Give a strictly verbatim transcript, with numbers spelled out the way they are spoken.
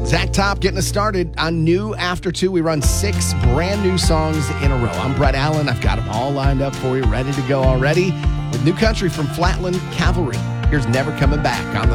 Zach Top getting us started on New After Two. We run six brand new songs in a row. I'm Brett Allen. I've got them all lined up for you, ready to go already. With new country from Flatland Cavalry. Here's Never Coming Back on the